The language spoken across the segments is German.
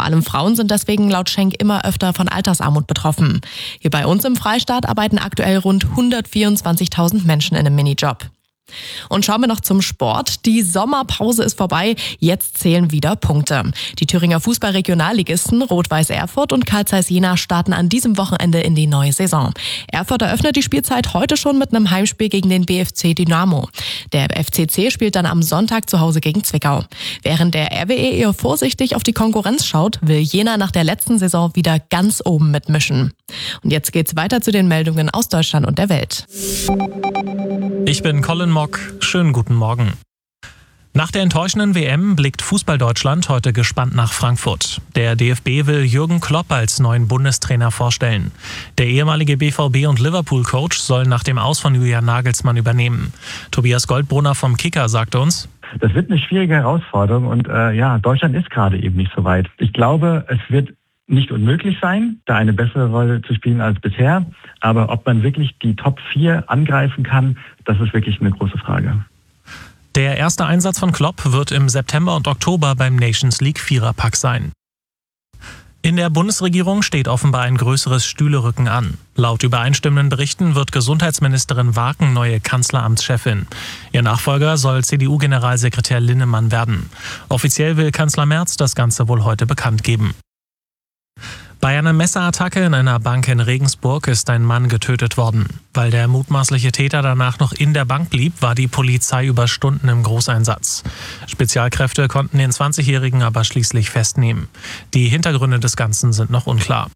allem Frauen sind deswegen laut Schenk immer öfter von Altersarmut betroffen. Hier bei uns im Freistaat arbeiten aktuell rund 124.000 Menschen in einem Minijob. Und schauen wir noch zum Sport. Die Sommerpause ist vorbei, jetzt zählen wieder Punkte. Die Thüringer Fußball-Regionalligisten Rot-Weiß Erfurt und Carl Zeiss Jena starten an diesem Wochenende in die neue Saison. Erfurt eröffnet die Spielzeit heute schon mit einem Heimspiel gegen den BFC Dynamo. Der FCC spielt dann am Sonntag zu Hause gegen Zwickau. Während der RWE eher vorsichtig auf die Konkurrenz schaut, will Jena nach der letzten Saison wieder ganz oben mitmischen. Und jetzt geht's weiter zu den Meldungen aus Deutschland und der Welt. Ich bin Colin Mock. Schönen guten Morgen. Nach der enttäuschenden WM blickt Fußball-Deutschland heute gespannt nach Frankfurt. Der DFB will Jürgen Klopp als neuen Bundestrainer vorstellen. Der ehemalige BVB- und Liverpool-Coach soll nach dem Aus von Julian Nagelsmann übernehmen. Tobias Goldbrunner vom Kicker sagte uns: Das wird eine schwierige Herausforderung und Deutschland ist gerade eben nicht so weit. Ich glaube, es wird nicht unmöglich sein, da eine bessere Rolle zu spielen als bisher. Aber ob man wirklich die Top 4 angreifen kann, das ist wirklich eine große Frage. Der erste Einsatz von Klopp wird im September und Oktober beim Nations League Viererpack sein. In der Bundesregierung steht offenbar ein größeres Stühlerücken an. Laut übereinstimmenden Berichten wird Gesundheitsministerin Waken neue Kanzleramtschefin. Ihr Nachfolger soll CDU-Generalsekretär Linnemann werden. Offiziell will Kanzler Merz das Ganze wohl heute bekannt geben. Bei einer Messerattacke in einer Bank in Regensburg ist ein Mann getötet worden. Weil der mutmaßliche Täter danach noch in der Bank blieb, war die Polizei über Stunden im Großeinsatz. Spezialkräfte konnten den 20-Jährigen aber schließlich festnehmen. Die Hintergründe des Ganzen sind noch unklar.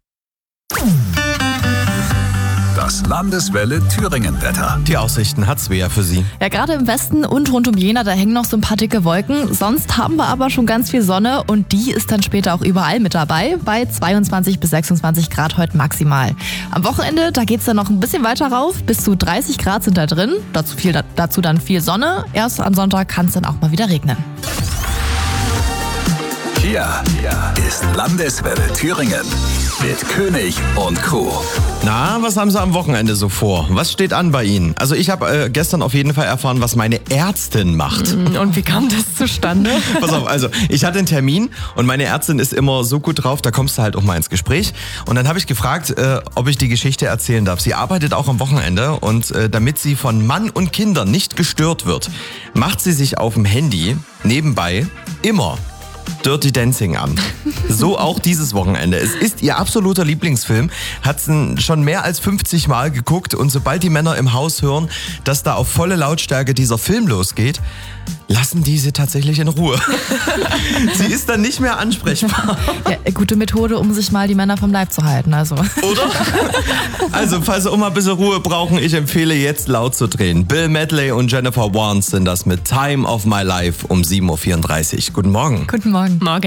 Das Landeswelle Thüringen-Wetter. Die Aussichten hat Svea für Sie. Ja, gerade im Westen und rund um Jena, da hängen noch so ein paar dicke Wolken. Sonst haben wir aber schon ganz viel Sonne und die ist dann später auch überall mit dabei. Bei 22 bis 26 Grad heute maximal. Am Wochenende, da geht's dann noch ein bisschen weiter rauf. Bis zu 30 Grad sind da drin. Dazu dann viel Sonne. Erst am Sonntag kann es dann auch mal wieder regnen. Hier ist Landeswelle Thüringen mit König und Crew. Na, was haben Sie am Wochenende so vor? Was steht an bei Ihnen? Also ich habe gestern auf jeden Fall erfahren, was meine Ärztin macht. Und wie kam das zustande? Pass auf, also ich hatte einen Termin und meine Ärztin ist immer so gut drauf, da kommst du halt auch mal ins Gespräch. Und dann habe ich gefragt, ob ich die Geschichte erzählen darf. Sie arbeitet auch am Wochenende und damit sie von Mann und Kindern nicht gestört wird, macht sie sich auf dem Handy nebenbei immer Dirty Dancing an. So auch dieses Wochenende. Es ist ihr absoluter Lieblingsfilm, hat sie schon mehr als 50 Mal geguckt und sobald die Männer im Haus hören, dass da auf volle Lautstärke dieser Film losgeht, lassen die sie tatsächlich in Ruhe. Sie ist dann nicht mehr ansprechbar. Ja, gute Methode, um sich mal die Männer vom Leib zu halten. Also. Oder? Also, falls Sie auch mal ein bisschen Ruhe brauchen, ich empfehle jetzt laut zu drehen. Bill Medley und Jennifer Warnes sind das mit Time of My Life um 7.34 Uhr. Guten Morgen. Guten Morgen. Morgen.